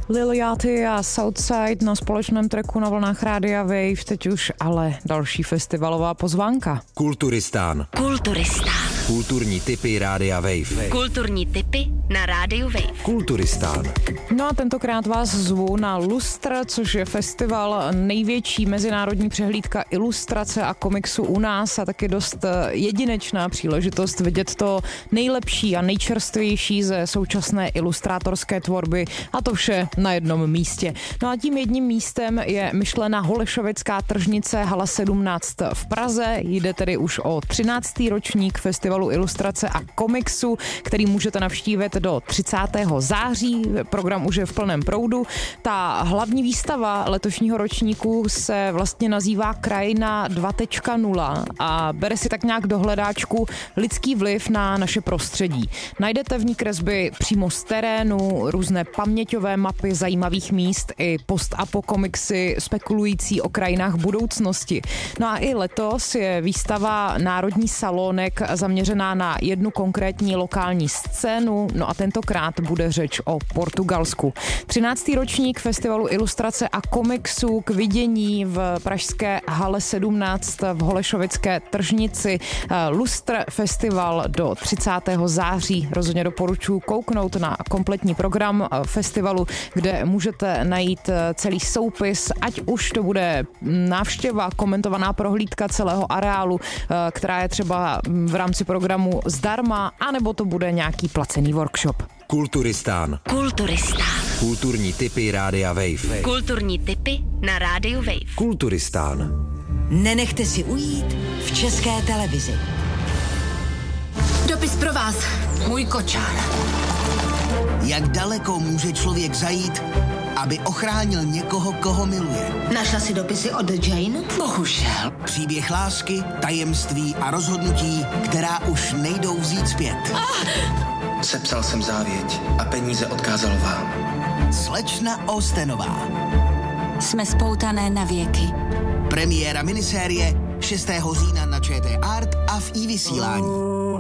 Lil Yachty a Southside na společném tracku na vlnách Rádia Wave, teď už ale další festivalová pozvánka. Kulturistán. Kulturní tipy Rádia Wave. Kulturní tipy na Rádiu Wave. Kulturistán. No a tentokrát vás zvu na Lustr, což je festival, největší mezinárodní přehlídka ilustrace a komiksu u nás a taky dost jedinečná příležitost vidět to nejlepší a nejčerstvější ze současné ilustrátorské tvorby a to vše na jednom místě. No a tím jedním místem je myšlena Holešovická tržnice Hala 17 v Praze. Jde tedy už o 13. ročník festivalu ilustrace a komiksu, který můžete navštívit do 30. září. Program už je v plném proudu. Ta hlavní výstava letošního ročníku se vlastně nazývá Krajina 2.0 a bere si tak nějak do hledáčku lidský vliv na naše prostředí. Najdete v ní kresby přímo z terénu, různé paměťové mapy zajímavých míst i post-apo komiksy spekulující o krajinách budoucnosti. No a i letos je výstava Národní salónek zaměřená na jednu konkrétní lokální scénu, no a tentokrát bude řeč o Portugalsku. 13. ročník festivalu ilustrace a komiksu k vidění v pražské Hale 17 v Holešovické tržnici. Lustr festival do 30. září. Rozhodně doporučuji kouknout na kompletní program festivalu, kde můžete najít celý soupis, ať už to bude návštěva, komentovaná prohlídka celého areálu, která je třeba v rámci programu zdarma, anebo to bude nějaký placený workshop. Kulturistán. Kulturní tipy Rádia Wave. Kulturní tipy na Rádiu Wave. Kulturistán. Nenechte si ujít v České televizi. Dopis pro vás, můj kočár. Jak daleko může člověk zajít, aby ochránil někoho, koho miluje? Našla si dopisy od Jane? Bohužel. Příběh lásky, tajemství a rozhodnutí, která už nejdou vzít zpět. Sepsal jsem závěť a peníze odkázal vám. Slečna Austenová. Jsme spoutané na věky. Premiéra minisérie 6. října na ČT Art a v iVysílání.